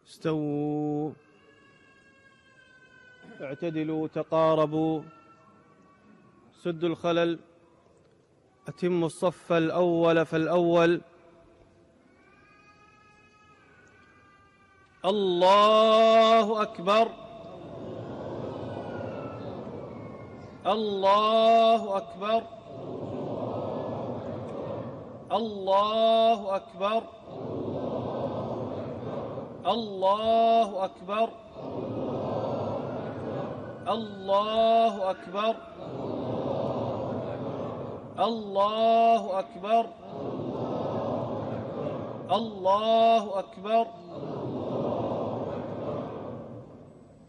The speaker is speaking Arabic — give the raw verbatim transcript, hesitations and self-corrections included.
استووا، اعتدلوا، تقاربوا، سدوا الخلل، أتموا الصف الأول فالأول. الله أكبر، الله أكبر، الله أكبر، الله أكبر، الله أكبر، الله أكبر، الله أكبر.